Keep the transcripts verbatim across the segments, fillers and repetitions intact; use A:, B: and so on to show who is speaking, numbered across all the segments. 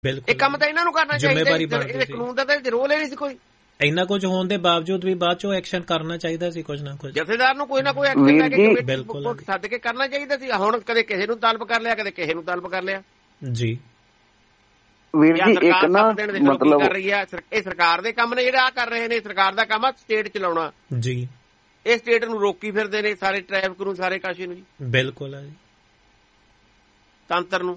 A: ਇਹ ਕੰਮ ਤਾਂ ਇਹਨਾਂ ਨੂੰ ਕਰਨਾ ਚਾਹੀਦਾ, ਕਾਨੂੰਨ ਦਾ ਤਾਂ ਰੋਲ ਹੀ ਨਹੀਂ ਸੀ ਕੋਈ।
B: ਇੰਨਾ ਕੁਝ ਹੋਣ ਦੇ ਬਾਵਜੂਦ ਵੀ ਬਾਅਦ ਚੋਂ ਐਕਸ਼ਨ ਕਰਨਾ ਚਾਹੀਦਾ ਸੀ, ਕੁਝ ਨਾ ਕੁਝ
A: ਜਥੇਦਾਰ ਨੂੰ ਕੋਈ ਨਾ ਕੋਈ ਐਕਸ਼ਨ ਲੈ ਕੇ ਸੱਦ ਕੇ ਕਰਨਾ ਚਾਹੀਦਾ ਸੀ। ਹੁਣ ਕਦੇ ਕਿਸੇ ਨੂੰ ਤਲਬ ਕਰ ਲਿਆ, ਕਦੇ ਕਿਸੇ ਨੂੰ ਤਲਬ ਕਰ ਲਿਆ
B: ਜੀ।
C: ਵੀਰ ਜੀ ਇੱਕ ਨਾ ਮਤਲਬ
A: ਕਰ ਰਹੀ ਹੈ ਇਹ ਸਰਕਾਰ ਦੇ ਕੰਮ ਨੇ ਜਿਹੜੇ ਆ ਕਰ ਰਹੇ ਨੇ, ਸਰਕਾਰ ਦਾ ਕੰਮ ਆ ਸਟੇਟ ਚਲਾਉਣਾ
B: ਜੀ।
A: ਇਹ ਸਟੇਟ ਨੂੰ ਰੋਕੀ ਫਿਰਦੇ ਨੇ ਸਾਰੇ ਟ੍ਰੈਫਿਕ ਨੂੰ, ਸਾਰੇ ਕਾਸ਼ੀ ਨੂੰ ਜੀ।
B: ਬਿਲਕੁਲ ਹੈ ਜੀ,
A: ਤੰਤਰ ਨੂੰ।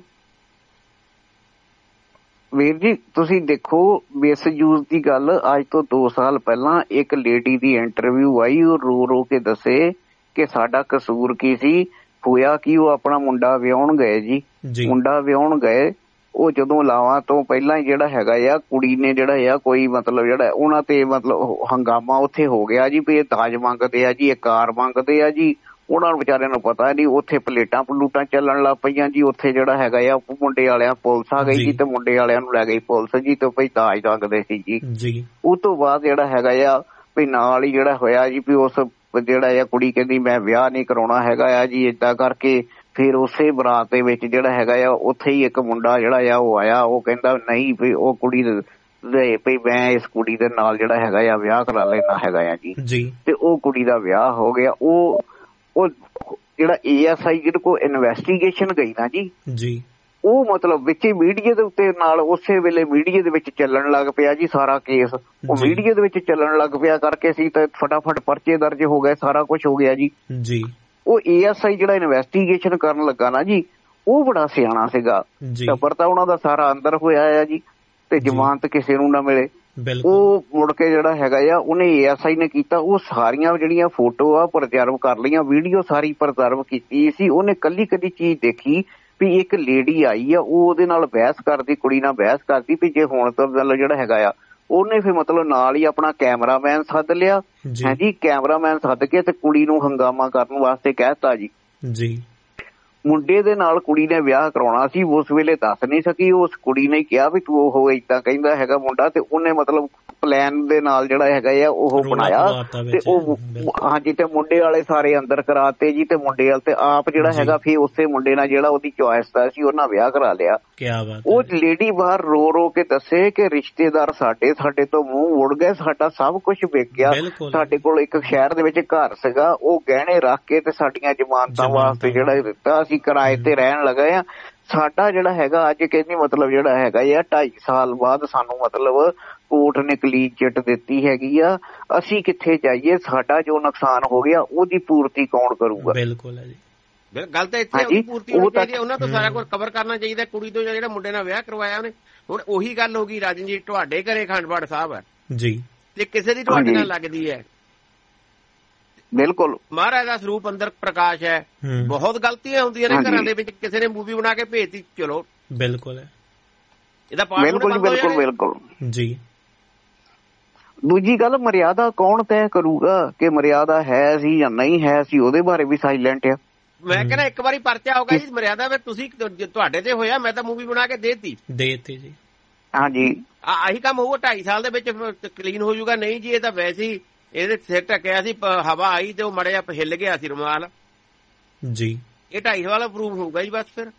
C: ਵੀਰ ਜੀ ਤੁਸੀਂ ਦੇਖੋ ਮਿਸਯੂਜ਼ ਦੀ ਗੱਲ, ਅੱਜ ਤੋਂ ਦੋ ਸਾਲ ਪਹਿਲਾਂ ਇੱਕ ਲੇਡੀ ਦੀ ਇੰਟਰਵਿਊ ਆਈ, ਉਹ ਰੋ ਰੋ ਕੇ ਦੱਸੇ ਕਿ ਸਾਡਾ ਕਸੂਰ ਕੀ ਸੀ। ਹੋਇਆ ਕਿ ਉਹ ਆਪਣਾ ਮੁੰਡਾ ਵਿਆਹੁਣ ਗਏ ਜੀ, ਮੁੰਡਾ ਵਿਆਹੁਣ ਗਏ। ਉਹ ਜਦੋਂ ਲਾਵਾਂ ਤੋਂ ਪਹਿਲਾਂ ਹੀ ਜਿਹੜਾ ਹੈਗਾ ਆ ਕੁੜੀ ਨੇ ਜਿਹੜਾ ਆ ਕੋਈ ਮਤਲਬ ਜਿਹੜਾ ਉਹਨਾਂ ਤੇ ਮਤਲਬ ਹੰਗਾਮਾ ਉੱਥੇ ਹੋ ਗਿਆ ਜੀ ਵੀ ਇਹ ਦਾਜ ਮੰਗਦੇ ਆ ਜੀ, ਇਹ ਕਾਰ ਮੰਗਦੇ ਆ ਜੀ। ਉਹਨਾਂ ਨੂੰ ਵਿਚਾਰਿਆਂ ਨੂੰ ਪਤਾ ਨਹੀਂ, ਉੱਥੇ ਪਲੇਟਾਂ ਪਲੂਟਾਂ ਚੱਲਣ ਲੱਗ ਪਈਆਂ ਜੀ। ਉੱਥੇ ਜਿਹੜਾ ਹੈਗਾ ਆ ਮੁੰਡੇ ਵਾਲਿਆਂ ਪੁਲਿਸ ਆ ਗਈ ਜੀ ਤੇ ਮੁੰਡੇ ਵਾਲਿਆਂ ਨੂੰ ਲੈ ਗਈ ਪੁਲਿਸ ਜੀ ਤੇ ਭਈ ਦਾਜ ਮੰਗਦੇ ਸੀ ਜੀ। ਉਹ ਤੋਂ ਬਾਅਦ ਜਿਹੜਾ ਹੈਗਾ ਆ ਵੀ ਨਾਲ ਹੀ ਜਿਹੜਾ ਹੋਇਆ ਜੀ ਵੀ ਉਸ ਜਿਹੜਾ ਆ ਕੁੜੀ ਕਹਿੰਦੀ ਮੈਂ ਵਿਆਹ ਨਹੀਂ ਕਰਾਉਣਾ ਹੈਗਾ ਆ ਜੀ, ਏਦਾਂ ਕਰਕੇ ਫਿਰ ਉਸੇ ਬਰਾਤ ਦੇ ਵਿੱਚ ਜਿਹੜਾ ਹੈਗਾ ਆ ਉੱਥੇ ਹੀ ਇੱਕ ਮੁੰਡਾ ਜਿਹੜਾ ਆ ਉਹ ਆਇਆ, ਉਹ ਕਹਿੰਦਾ ਨਹੀਂ ਵੀ ਉਹ ਕੁੜੀ ਦੇ ਵੀ ਮੈਂ ਇਸ ਕੁੜੀ ਦੇ ਨਾਲ ਜਿਹੜਾ ਹੈਗਾ ਆ ਵਿਆਹ ਕਰਾ ਲੈਣਾ ਹੈਗਾ ਆ ਜੀ। ਤੇ ਉਹ ਕੁੜੀ ਦਾ ਵਿਆਹ ਹੋ ਗਿਆ। ਉਹ ਉਹ ਜਿਹੜਾ ਏ ਐਸ ਆਈ ਜਿਹਦੇ ਕੋਲ ਇਨਵੈਸਟੀਗੇਸ਼ਨ ਗਈ ਨਾ ਜੀ ਜੀ ਉਹ ਮਤਲਬ ਵਿੱਚ ਮੀਡੀਆ ਦੇ ਉੱਤੇ ਨਾਲ ਉਸੇ ਵੇਲੇ ਮੀਡੀਆ ਦੇ ਵਿੱਚ ਚੱਲਣ ਲੱਗ ਪਿਆ ਜੀ ਸਾਰਾ ਕੇਸ। ਉਹ ਮੀਡੀਆ ਦੇ ਵਿੱਚ ਚੱਲਣ ਲੱਗ ਪਿਆ ਕਰਕੇ ਸੀ ਤਾਂ ਫਟਾਫਟ ਪਰਚੇ ਦਰਜ ਹੋ ਗਏ, ਸਾਰਾ ਕੁਛ ਹੋ ਗਿਆ ਜੀ ਜੀ। ਉਹ ਏ ਐਸ ਆਈ ਜਿਹੜਾ ਇਨਵੈਸਟੀਗੇਸ਼ਨ ਕਰਨ ਲੱਗਾ ਨਾ ਜੀ, ਉਹ ਬੜਾ ਸਿਆਣਾ ਸੀਗਾ। ਟੱਬਰ ਤਾਂ ਉਹਨਾਂ ਦਾ ਸਾਰਾ ਅੰਦਰ ਹੋਇਆ ਆ ਜੀ ਤੇ ਜ਼ਮਾਨਤ ਕਿਸੇ ਨੂੰ ਨਾ ਮਿਲੇ। ਉਹ ਮੁੜ ਕੇ ਜਿਹੜਾ ਹੈਗਾ ਆ ਉਹਨੇ ਏ ਐਸ ਆਈ ਨੇ ਕੀਤਾ, ਉਹ ਸਾਰੀਆਂ ਜਿਹੜੀਆਂ ਫੋਟੋ ਆ ਪ੍ਰੀਜ਼ਰਵ ਕਰ ਲਈਆਂ, ਵੀਡੀਓ ਸਾਰੀ ਪ੍ਰੀਜ਼ਰਵ ਕੀਤੀ ਸੀ। ਉਹਨੇ ਕੱਲੀ ਕੱਲੀ ਚੀਜ਼ ਦੇਖੀ ਵੀ ਇੱਕ ਲੇਡੀ ਆਈ ਆ, ਉਹ ਉਹਦੇ ਨਾਲ ਬਹਿਸ ਕਰਦੀ, ਕੁੜੀ ਨਾਲ ਬਹਿਸ ਕਰਦੀ ਵੀ ਜੇ ਹੁਣ ਤੋਂ ਮਤਲਬ ਜਿਹੜਾ ਹੈਗਾ ਆ ਉਹਨੇ ਫਿਰ ਮਤਲਬ ਨਾਲ ਹੀ ਆਪਣਾ ਕੈਮਰਾਮੈਨ ਸੱਦ ਲਿਆ ਹੈ ਜੀ। ਕੈਮਰਾਮੈਨ ਸੱਦ ਕੇ ਤੇ ਕੁੜੀ ਨੂੰ ਹੰਗਾਮਾ ਕਰਨ ਵਾਸਤੇ ਕਹਿਤਾ ਜੀ ਜੀ। ਮੁੰਡੇ ਦੇ ਨਾਲ ਕੁੜੀ ਨੇ ਵਿਆਹ ਕਰਾਉਣਾ ਸੀ, ਉਸ ਵੇਲੇ ਦੱਸ ਨਹੀਂ ਸਕੀ। ਉਸ ਕੁੜੀ ਨੇ ਕਿਹਾ ਵੀ ਤੂੰ ਉਹ ਏਦਾਂ ਕਹਿੰਦਾ ਹੈਗਾ ਮੁੰਡਾ, ਤੇ ਉਹਨੇ ਮਤਲਬ ਪਲਾਨ ਦੇ ਨਾਲ ਜਿਹੜਾ ਹੈਗਾ ਆ ਉਹ ਬਣਾਇਆ ਤੇ ਉਹ ਹਾਂਜੀ ਤੇ ਮੁੰਡੇ ਵਾਲੇ ਸਾਰੇ ਅੰਦਰ ਕਰਾਤੇ ਜੀ। ਤੇ ਮੁੰਡੇ ਵਾਲੇ ਤੇ ਆਪ ਜਿਹੜਾ ਹੈਗਾ ਫਿਰ ਉਸੇ ਮੁੰਡੇ ਨਾਲ ਜਿਹੜਾ ਉਹਦੀ ਚੋਇਸ ਦਾ ਸੀ ਉਹਨਾਂ ਵਿਆਹ ਕਰਾ ਲਿਆ। ਉਹ ਲੇਡੀ ਬਾਹਰ ਰੋ ਰੋ ਕੇ ਦੱਸੇ ਕਿ ਰਿਸ਼ਤੇਦਾਰ ਸਾਡੇ ਸਾਡੇ ਤੋਂ ਮੂੰਹ ਮੁੜ ਗਏ, ਸਾਡਾ ਸਭ ਕੁਛ ਵਿਕ ਗਿਆ। ਸਾਡੇ ਕੋਲ ਇੱਕ ਸ਼ਹਿਰ ਦੇ ਵਿੱਚ ਘਰ ਸੀਗਾ, ਉਹ ਗਹਿਣੇ ਰੱਖ ਕੇ ਤੇ ਸਾਡੀਆਂ ਜ਼ਮਾਨਤਾਂ ਵਾਸਤੇ ਜਿਹੜਾ ਦਿੱਤਾ, ਅਸੀਂ ਕਿਰਾਏ ਤੇ ਰਹਿਣ ਲੱਗੇ ਆ। ਸਾਡਾ ਜਿਹੜਾ ਹੈਗਾ ਅੱਜ ਕਹਿੰਦੀ ਮਤਲਬ ਜਿਹੜਾ ਹੈਗਾ ਆ ਢਾਈ ਸਾਲ ਬਾਅਦ ਸਾਨੂੰ ਮਤਲਬ ਕੋਰਟ ਨੇ ਕਲੀਨ ਚਿੱਟ ਦਿੱਤੀ ਹੈਗੀ ਆ, ਅਸੀਂ ਕਿੱਥੇ ਜਾਈਏ? ਸਾਡਾ ਜੋ ਨੁਕਸਾਨ ਹੋ ਗਿਆ ਉਹਦੀ ਪੂਰਤੀ ਕੌਣ ਕਰੂਗਾ?
B: ਬਿਲਕੁਲ ਹੈ ਜੀ,
A: ਗੱਲ ਤਾਂ ਇੱਥੇ ਉਹਦੀ ਪੂਰਤੀ ਹੋਣੀ ਚਾਹੀਦੀ, ਉਹਨਾਂ ਤੋਂ ਸਾਰਾ ਕੁਝ ਕਵਰ ਕਰਨਾ ਚਾਹੀਦਾ। ਕੁੜੀ ਤੋਂ ਜਿਹੜਾ ਮੁੰਡੇ ਨਾਲ ਵਿਆਹ ਕਰਵਾਇਆ ਉਹਨੇ, ਹੁਣ ਉਹੀ ਗੱਲ ਹੋ ਗਈ ਰਾਜਨ ਜੀ, ਤੁਹਾਡੇ ਘਰੇ ਖੰਡਵਾੜ ਸਾਹਿਬ ਹੈ ਜੀ ਤੇ ਕਿਸੇ ਦੀ ਤੁਹਾਡੇ ਨਾਲ ਲੱਗਦੀ ਹੈ।
C: ਬਿਲਕੁਲ
A: ਮਹਾਰਾਜ ਦਾ ਸਰੂਪ ਅੰਦਰ ਪ੍ਰਕਾਸ਼ ਹੈ। ਬਹੁਤ ਗਲਤੀਆਂ ਹੁੰਦੀਆਂ ਨੇ ਘਰਾਂ ਦੇ ਵਿੱਚ, ਕਿਸੇ ਨੇ ਮੂਵੀ ਬਣਾ ਕੇ ਭੇਜਤੀ, ਚਲੋ
B: ਬਿਲਕੁਲ ਹੈ
A: ਇਹਦਾ ਪਾਠ
C: ਬਿਲਕੁਲ ਬਿਲਕੁਲ ਬਿਲਕੁਲ
B: ਜੀ।
C: ਦੂਜੀ ਗੱਲ ਮਰਿਆਦਾ ਕੌਣ ਤੈਅ ਕਰੂਗਾ ਕਿ ਮਰਿਆਦਾ ਹੈ ਸੀ ਜਾਂ ਨਹੀਂ ਹੈ ਸੀ, ਉਹਦੇ ਬਾਰੇ ਵੀ ਸਾਇਲੈਂਟ ਆ।
A: ਮੈਂ ਕਹਿੰਦਾ ਇੱਕ ਵਾਰੀ ਪਰਚਾ ਹੋ ਗਿਆ ਜੀ ਮਰਿਆਦਾ ਵਿੱਚ, ਤੁਸੀਂ ਤੁਹਾਡੇ ਤੇ ਹੋਇਆ, ਮੈਂ ਤਾਂ ਮੂਵੀ ਬਣਾ ਕੇ ਦੇਤੀ
B: ਦੇਤੀ ਜੀ।
C: ਹਾਂਜੀ
A: ਆਹੀ ਕੰਮ ਹੋਊਗਾ ਢਾਈ ਸਾਲ ਦੇ ਵਿੱਚ ਕਲੀਨ ਹੋ ਜਾਊਗਾ। ਨਹੀਂ ਜੀ ਇਹ ਤਾਂ ਵੈਸੇ ਹੀ ਇਹਦੇ ਸਿਰ ਢੱਕਿਆ ਸੀ, ਹਵਾ ਆਈ ਤੇ ਉਹ ਮੜਿਆ ਜਿਹਾ ਹਿੱਲ ਗਿਆ ਸੀ ਰੁਮਾਲ
B: ਜੀ। ਇਹ
A: ਢਾਈ ਸਾਲ ਅਪਰੂਵ ਹੋਊਗਾ ਜੀ ਬਸ ਫਿਰ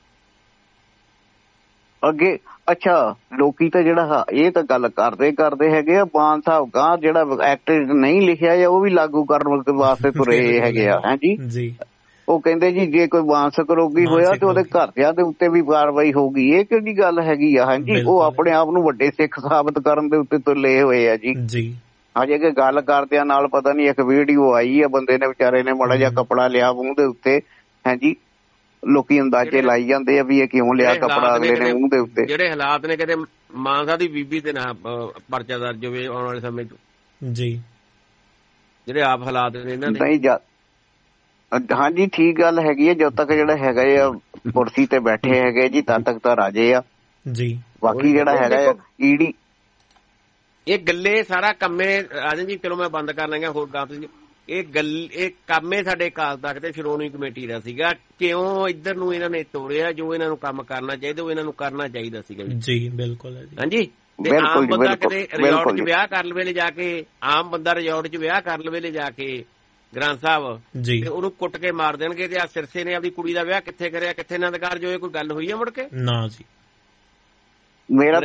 C: ਅੱਗੇ। ਅੱਛਾ ਲੋਕੀ ਤਾਂ ਜਿਹੜਾ ਇਹ ਤਾਂ ਗੱਲ ਕਰਦੇ ਕਰਦੇ ਹੈਗੇ ਆ, ਮਾਨ ਸਾਹਿਬ ਗਾਂ ਜਿਹੜਾ ਐਕਟ ਨਹੀਂ ਲਿਖਿਆ ਜਾਂ ਉਹ ਵੀ ਲਾਗੂ ਕਰਨ ਵਾਸਤੇ ਤੁਰੇ ਹੈਗੇ ਆ ਹੈ ਜੀ। ਉਹ ਕਹਿੰਦੇ ਜੀ ਜੇ ਕੋਈ ਮਾਨਸਿਕ ਰੋਗੀ ਹੋਇਆ ਤੇ ਉਹਦੇ ਘਰਦਿਆਂ ਦੇ ਉੱਤੇ ਵੀ ਕਾਰਵਾਈ ਹੋਊਗੀ। ਇਹ ਕਿਹੜੀ ਗੱਲ ਹੈਗੀ ਆ? ਹਾਂਜੀ ਉਹ ਆਪਣੇ ਆਪ ਨੂੰ ਵੱਡੇ ਸਿੱਖ ਸਾਬਤ ਕਰਨ ਦੇ ਉੱਤੇ ਤੁਲੇ ਹੋਏ ਆ ਜੀ। ਹਜੇ ਕਿ ਗੱਲ ਕਰਦਿਆਂ ਨਾਲ ਪਤਾ ਨੀ ਇੱਕ ਵੀਡੀਓ ਆਈ ਆ, ਬੰਦੇ ਨੇ ਵਿਚਾਰੇ ਨੇ ਮਾੜਾ ਜਿਹਾ ਕੱਪੜਾ ਲਿਆ ਮੂੰਹ ਦੇ ਉੱਤੇ ਹੈ ਜੀ। ਲੋਕੀ ਅੰਦਾਜ਼ੇ ਲਾਈ ਜਾਂਦੇ ਆ ਵੀ ਇਹ ਕਿਉਂ ਲਿਆ ਕੱਪੜਾ ਅਗਲੇ ਨੇ ਮੂੰਹ ਦੇ ਉੱਤੇ।
A: ਜਿਹੜੇ ਹਾਲਾਤ ਨੇ ਕਿਤੇ ਮਾਨਸਾ ਦੀ ਬੀਬੀ ਤੇ ਨਾ ਪਰਚਾ ਦਰਜ ਹੋਵੇ ਆਉਣ ਵਾਲੇ ਸਮੇਂ ਚ ਜੀ। ਜਿਹੜੇ ਆਪ ਹਾਲਾਤ ਨੇ ਇਹਨਾਂ ਦੇ
C: ਨਹੀਂ ਜਾ ਹਾਂਜੀ ਠੀਕ ਗੱਲ ਹੈਗੀ ਹੈ। ਜਦੋਂ ਤੱਕ ਜਿਹੜਾ ਹੈਗਾ ਆ ਕੁਰਸੀ ਤੇ ਬੈਠੇ ਹੈਗੇ ਜੀ ਤਦ ਤੱਕ ਤਾਂ ਰਾਜੇ ਆ ਜੀ। ਬਾਕੀ ਜਿਹੜਾ ਹੈਗਾ ਆ ਈਡੀ
A: ਇਹ ਗੱਲੇ ਸਾਰਾ ਕੰਮੇ ਰਾਜਨ ਜੀ, ਚਲੋ ਮੈਂ ਬੰਦ ਕਰ ਲਾਂਗਾ ਹੋਰ ਗੱਲ। ਇਹ ਗੱਲ ਇਹ ਕੰਮੇ ਸਾਡੇ ਅਕਾਲ ਤਖਤ ਤੇ ਸ਼੍ਰੋਮਣੀ ਕਮੇਟੀ ਦਾ ਸੀਗਾ। ਕਿਉਂ ਇੱਧਰ ਨੂੰ ਇਹਨਾਂ ਨੇ ਤੋੜਿਆ? ਜੋ ਇਹਨਾਂ ਨੂੰ ਕੰਮ ਕਰਨਾ ਚਾਹੀਦਾ ਉਹ ਇਹਨਾਂ ਨੂੰ ਕਰਨਾ ਚਾਹੀਦਾ ਸੀਗਾ ਜੀ। ਬਿਲਕੁਲ ਹਾਂਜੀ। ਤੇ ਆਮ ਬੰਦਾ ਕਿਤੇ ਰਿਜ਼ੋਰਟ ਚ ਵਿਆਹ ਕਰ ਲਵੇ ਜਾ ਕੇ, ਆਮ ਬੰਦਾ ਰਿਜ਼ੋਰਟ ਚ ਵਿਆਹ ਕਰ ਲਵੇ ਜਾ ਕੇ ਗ੍ਰੰਥ ਸਾਹਿਬ ਜੀ, ਤੇ ਉਹਨੂੰ ਕੁੱਟ ਕੇ ਮਾਰ ਦੇਣਗੇ। ਤੇ ਆ ਸਿਰਸੇ ਨੇ ਆਪਦੀ ਕੁੜੀ ਦਾ ਵਿਆਹ ਕਿੱਥੇ ਕਰਿਆ, ਕਿੱਥੇ ਆਨੰਦ ਕਾਰਜ ਹੋਏ? ਕੋਈ ਗੱਲ ਹੋਈ ਆ ਮੁੜ ਕੇ?
B: ਨਾ ਜੀ।
C: ਮੇਰਾ